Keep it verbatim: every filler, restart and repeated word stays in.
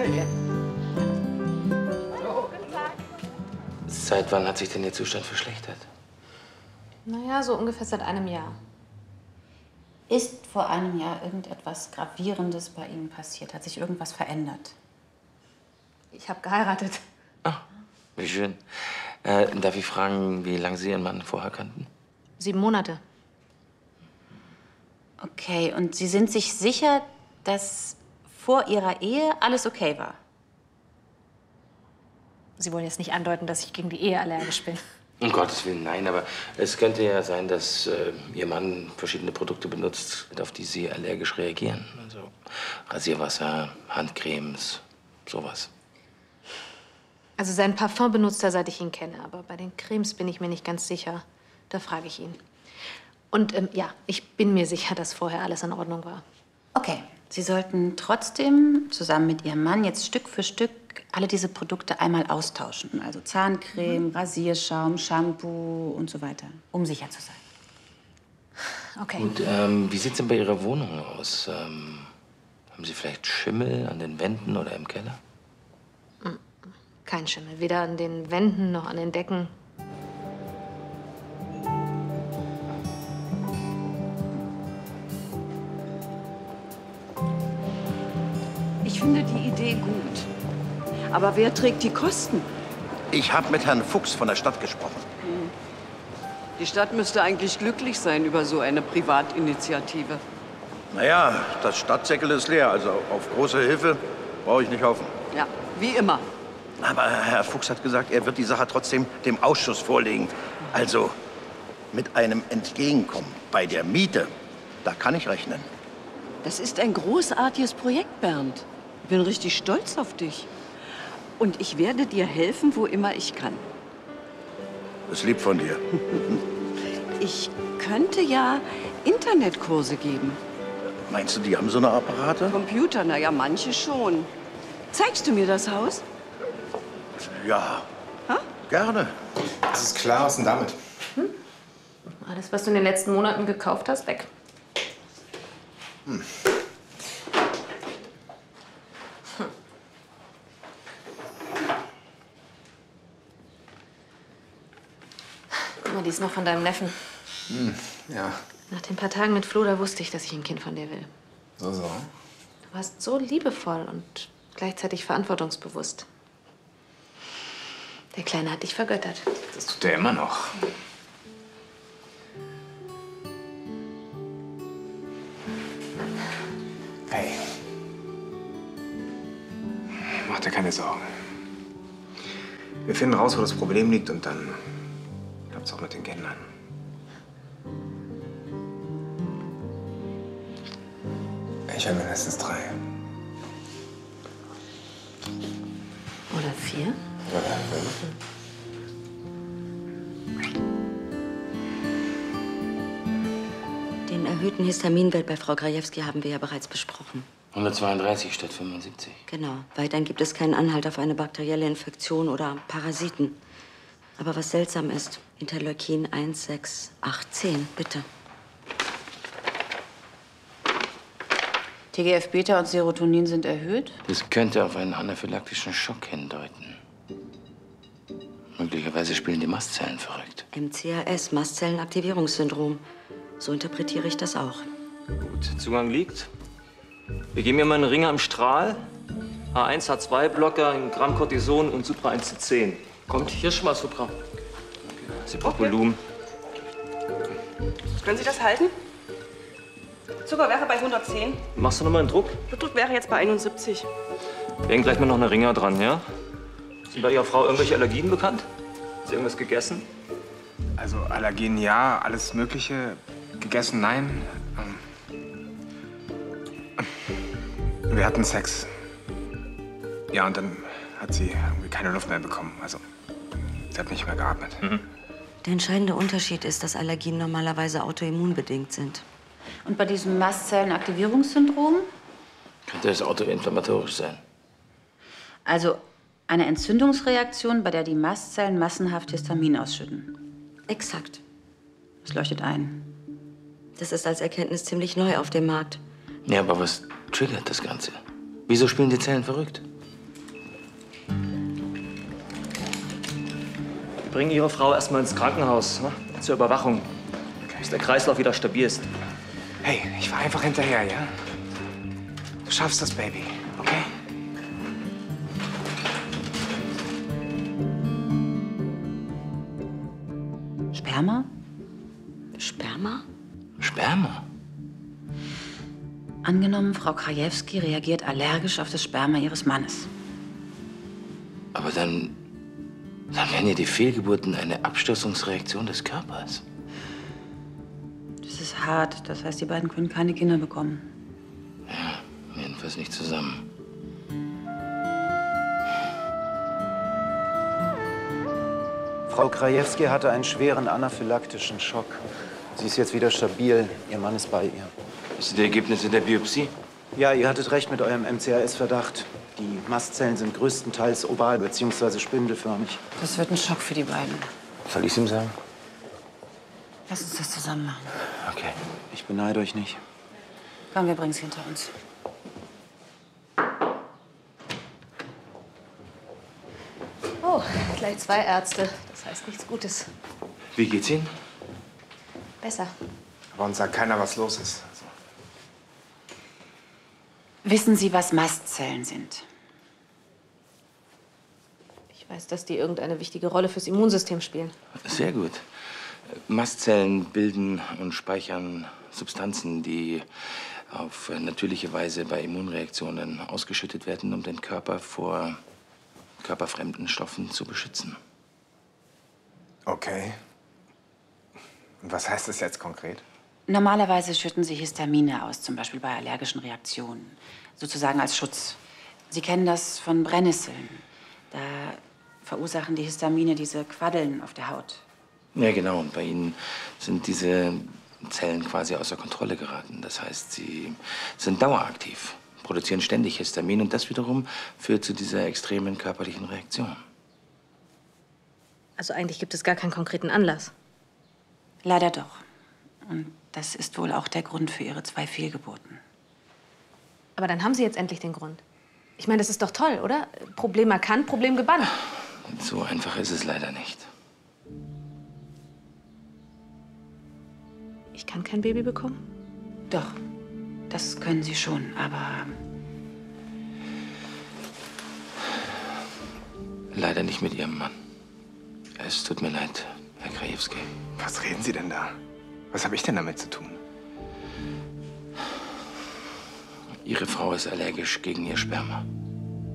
Hallöchen. Hallo. Guten Tag. Seit wann hat sich denn Ihr Zustand verschlechtert? Naja, so ungefähr seit einem Jahr. Ist vor einem Jahr irgendetwas Gravierendes bei Ihnen passiert? Hat sich irgendwas verändert? Ich habe geheiratet. Ah, wie schön. Äh, darf ich fragen, wie lange Sie Ihren Mann vorher kannten? Sieben Monate. Okay, und Sie sind sich sicher, dass vor Ihrer Ehe alles okay war? Sie wollen jetzt nicht andeuten, dass ich gegen die Ehe allergisch bin. Um Gottes Willen, nein, aber es könnte ja sein, dass äh, Ihr Mann verschiedene Produkte benutzt, auf die Sie allergisch reagieren. Also Rasierwasser, Handcremes, sowas. Also sein Parfum benutzt er, seit ich ihn kenne. Aber bei den Cremes bin ich mir nicht ganz sicher. Da frage ich ihn. Und ähm, ja, ich bin mir sicher, dass vorher alles in Ordnung war. Okay, Sie sollten trotzdem zusammen mit Ihrem Mann jetzt Stück für Stück alle diese Produkte einmal austauschen. Also Zahncreme, mhm. Rasierschaum, Shampoo und so weiter, um sicher zu sein. Okay. Und ähm, wie sieht es denn bei Ihrer Wohnung aus? Ähm, haben Sie vielleicht Schimmel an den Wänden oder im Keller? Kein Schimmel, weder an den Wänden noch an den Decken. Ich finde die Idee gut. Aber wer trägt die Kosten? Ich habe mit Herrn Fuchs von der Stadt gesprochen. Die Stadt müsste eigentlich glücklich sein über so eine Privatinitiative. Naja, das Stadtsäckel ist leer, also auf große Hilfe brauche ich nicht hoffen. Ja, wie immer. Aber Herr Fuchs hat gesagt, er wird die Sache trotzdem dem Ausschuss vorlegen. Also mit einem Entgegenkommen bei der Miete, da kann ich rechnen. Das ist ein großartiges Projekt, Bernd. Ich bin richtig stolz auf dich. Und ich werde dir helfen, wo immer ich kann. Das ist lieb von dir. Ich könnte ja Internetkurse geben. Meinst du, die haben so eine Apparate? Computer, na ja, manche schon. Zeigst du mir das Haus? Ja, ha? Gerne. Das ist klar, was denn damit? Hm? Alles, was du in den letzten Monaten gekauft hast, weg. Hm. Guck mal, die ist noch von deinem Neffen. Hm, ja. Nach den paar Tagen mit Flo, da wusste ich, dass ich ein Kind von dir will. So, so. Du warst so liebevoll und gleichzeitig verantwortungsbewusst. Der Kleine hat dich vergöttert. Das tut er immer noch. Hey. Mach dir keine Sorgen. Wir finden raus, wo das Problem liegt und dann klappt's auch mit den Kindern. Ich will mindestens drei. Oder vier? Oder fünf. Den erhöhten Histaminwert bei Frau Grajewski haben wir ja bereits besprochen. hundertzweiunddreißig statt fünfundsiebzig. Genau. Weiterhin gibt es keinen Anhalt auf eine bakterielle Infektion oder Parasiten. Aber was seltsam ist, Interleukin eins, sechs, acht, zehn, bitte. T G F-Beta und Serotonin sind erhöht. Das könnte auf einen anaphylaktischen Schock hindeuten. Möglicherweise spielen die Mastzellen verrückt. M C A S, Mastzellenaktivierungssyndrom. So interpretiere ich das auch. Gut, Zugang liegt. Wir geben mir mal eine Ringe am Strahl. H eins, H zwei Blocker, ein Gramm Cortison und Supra eins zu zehn. Kommt, hier schon mal Supra. Sie braucht Okay. Volumen. Können Sie das halten? Zucker wäre bei hundertzehn. Machst du noch mal einen Druck? Blutdruck wäre jetzt bei einundsiebzig. Wir hängen gleich mal noch eine Ringer dran, ja? Sind bei Ihrer Frau irgendwelche Allergien bekannt? Hat sie irgendwas gegessen? Also Allergien ja, alles Mögliche. Gegessen nein. Wir hatten Sex. Ja, und dann hat sie irgendwie keine Luft mehr bekommen. Also, sie hat nicht mehr geatmet. Mhm. Der entscheidende Unterschied ist, dass Allergien normalerweise autoimmunbedingt sind. Und bei diesem Mastzellenaktivierungssyndrom? Könnte es autoinflammatorisch sein? Also eine Entzündungsreaktion, bei der die Mastzellen massenhaft Histamin ausschütten. Exakt. Das leuchtet ein. Das ist als Erkenntnis ziemlich neu auf dem Markt. Ja, aber was triggert das Ganze? Wieso spielen die Zellen verrückt? bringen Ihre Frau erstmal ins Krankenhaus, ne? Zur Überwachung, bis der Kreislauf wieder stabil ist. Hey, ich war einfach hinterher, ja? Du schaffst das, Baby, okay? Sperma? Sperma? Sperma? Angenommen, Frau Krajewski reagiert allergisch auf das Sperma ihres Mannes. Aber dann, dann wären ja die Fehlgeburten eine Abstoßungsreaktion des Körpers. Das ist hart. Das heißt, die beiden können keine Kinder bekommen. Ja, jedenfalls nicht zusammen. Frau Krajewski hatte einen schweren anaphylaktischen Schock. Sie ist jetzt wieder stabil. Ihr Mann ist bei ihr. Das sind die Ergebnisse der Biopsie? Ja, ihr hattet recht mit eurem M C A S-Verdacht. Die Mastzellen sind größtenteils oval bzw. spindelförmig. Das wird ein Schock für die beiden. Soll ich es ihm sagen? Lass uns das zusammen machen. Okay. Ich beneide euch nicht. Komm, wir bringen es hinter uns. Oh, gleich zwei Ärzte. Das heißt nichts Gutes. Wie geht's Ihnen? Besser. Aber uns sagt keiner, was los ist. Also. Wissen Sie, was Mastzellen sind? Ich weiß, dass die irgendeine wichtige Rolle fürs Immunsystem spielen. Sehr gut. Mastzellen bilden und speichern Substanzen, die auf natürliche Weise bei Immunreaktionen ausgeschüttet werden, um den Körper vor körperfremden Stoffen zu beschützen. Okay. Und was heißt das jetzt konkret? Normalerweise schütten sie Histamine aus, zum Beispiel bei allergischen Reaktionen. Sozusagen als Schutz. Sie kennen das von Brennnesseln. Da verursachen die Histamine diese Quaddeln auf der Haut. Ja, genau. Und bei Ihnen sind diese Zellen quasi außer Kontrolle geraten. Das heißt, sie sind daueraktiv, produzieren ständig Histamin und das wiederum führt zu dieser extremen körperlichen Reaktion. Also eigentlich gibt es gar keinen konkreten Anlass. Leider doch. Und das ist wohl auch der Grund für Ihre zwei Fehlgeburten. Aber dann haben Sie jetzt endlich den Grund. Ich meine, das ist doch toll, oder? Problem erkannt, Problem gebannt. So einfach ist es leider nicht. Ich kann kein Baby bekommen? Doch, das können Sie schon, aber... Leider nicht mit Ihrem Mann. Es tut mir leid, Herr Krajewski. Was reden Sie denn da? Was habe ich denn damit zu tun? Ihre Frau ist allergisch gegen Ihr Sperma.